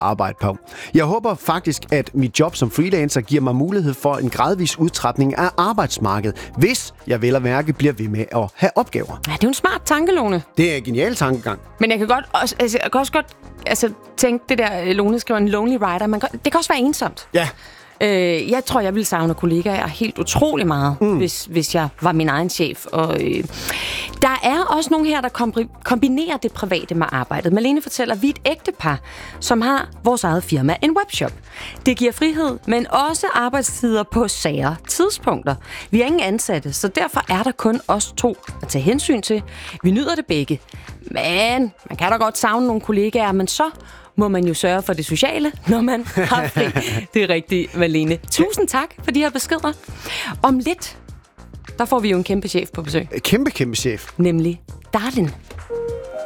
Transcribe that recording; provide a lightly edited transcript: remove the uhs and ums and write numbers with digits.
arbejde på. Jeg håber faktisk, at mit job som freelancer giver mig mulighed for en gradvis udtrapning af arbejdsmarkedet, hvis jeg vel at mærke bliver ved med at have opgaver. Ja, det er jo en smart tanke, Lone. Det er en genial tankegang. Men jeg kan også godt tænke det der, Lone skriver en lonely rider. Det kan også være ensomt. Ja. Jeg tror, jeg ville savne kollegaer helt utrolig meget, hvis jeg var min egen chef. Og der er også nogen her, der kombinerer det private med arbejdet. Malene fortæller, at vi er et ægtepar, som har vores eget firma, en webshop. Det giver frihed, men også arbejdstider på sære tidspunkter. Vi har ingen ansatte, så derfor er der kun os to at tage hensyn til. Vi nyder det begge. Men man kan da godt savne nogle kollegaer, men så må man jo sørge for det sociale, når man har fri. Det er rigtigt, Malene. Tusind tak for de her beskeder. Om lidt, der får vi jo en kæmpe chef på besøg. Kæmpe chef. Nemlig Darlin.